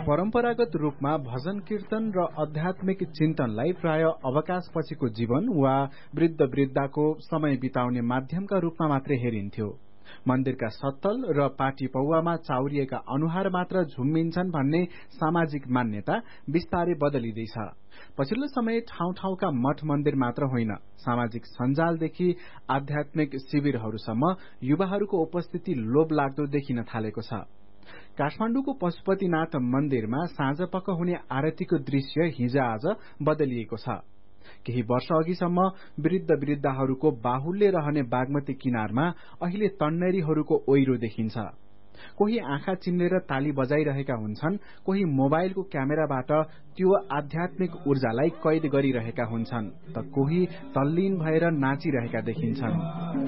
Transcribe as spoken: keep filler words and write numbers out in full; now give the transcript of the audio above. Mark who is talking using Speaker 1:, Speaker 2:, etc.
Speaker 1: परम्परागत रूपमा भजन कीर्तन र आध्यात्मिक चिन्तनलाई प्राय अवकाशपछिको जीवन वा वृद्ध वृद्धाको समय बिताउने माध्यमका रूपमा मात्रै हेरिन्थ्यो। मन्दिरका सत्तल र पाटी पौवामा चाउरिएका अनुहार मात्र झुम्मिन्छन् भन्ने सामाजिक मान्यता बिस्तारै बदलिँदैछ। पछिल्लो समय ठाउँ ठाउँका मठ मन्दिर मात्र होइन, सामाजिक सञ्जालदेखि आध्यात्मिक शिविरहरूसम्म युवाहरूको उपस्थिति लोभलाग्दो देखिन थालेको छ। काठमाडौँको पशुपतिनाथ मन्दिरमा साँझपख हुने आरतीको दृश्य हिज आज बदलिएको छ। केही वर्ष अघिसम्म वृद्ध वृद्धाहरूको बाहुल्य रहने बागमती किनारमा अहिले तन्नेरीहरूको ओइरो देखिन्छ। कोही आँखा चिम्लेर ताली बजाइरहेका हुन्छन्, कोही मोबाइलको क्यामेराबाट त्यो आध्यात्मिक ऊर्जालाई कैद गरिरहेका हुन्छन्, त कोही तल्लीन भएर नाचिरहेका देखिन्छन्।